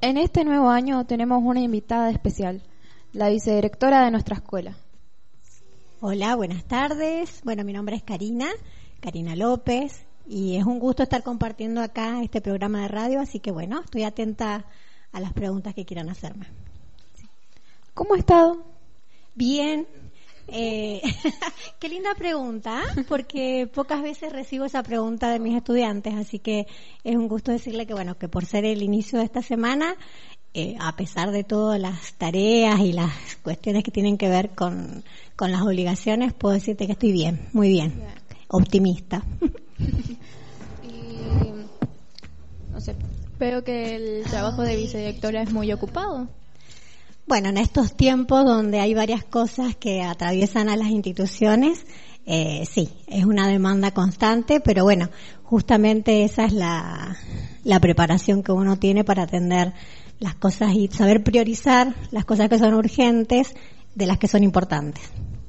En este nuevo año tenemos una invitada especial, la vicedirectora de nuestra escuela. Hola, buenas tardes. Bueno, mi nombre es Karina López, y es un gusto estar compartiendo acá este programa de radio, así que bueno, estoy atenta a las preguntas que quieran hacerme. ¿Cómo ha estado? Bien. Qué linda pregunta, porque pocas veces recibo esa pregunta de mis estudiantes, así que es un gusto decirle que bueno, que por ser el inicio de esta semana, a pesar de todas las tareas y las cuestiones que tienen que ver con las obligaciones, puedo decirte que estoy bien, muy bien, optimista. Y no sé, veo que el trabajo de vicedirectora es muy ocupado. Bueno, en estos tiempos donde hay varias cosas que atraviesan a las instituciones, sí, es una demanda constante, pero bueno, justamente esa es la preparación que uno tiene para atender las cosas y saber priorizar las cosas que son urgentes de las que son importantes.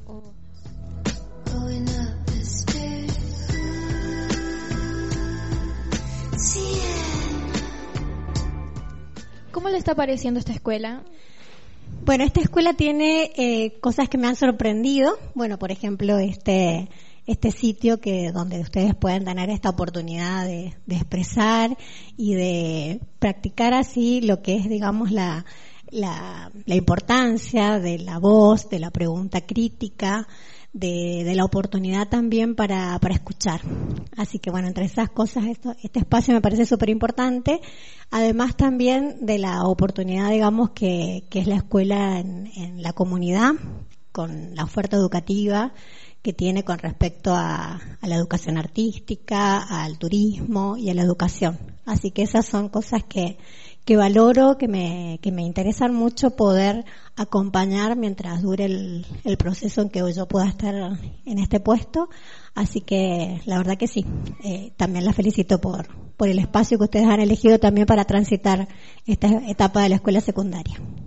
¿Cómo le está pareciendo esta escuela? Bueno, esta escuela tiene cosas que me han sorprendido. Bueno, por ejemplo, este sitio donde ustedes pueden tener esta oportunidad de expresar y de practicar así lo que es, digamos, la importancia de la voz, de la pregunta crítica, de la oportunidad también para escuchar. Así que bueno, entre esas cosas este espacio me parece súper importante, además también de la oportunidad, digamos, que es la escuela en la comunidad, con la oferta educativa que tiene con respecto a la educación artística, al turismo y a la educación. Así que esas son cosas que valoro, que me interesan mucho poder acompañar mientras dure el proceso en que yo pueda estar en este puesto. Así que la verdad que sí, también la felicito por el espacio que ustedes han elegido también para transitar esta etapa de la escuela secundaria.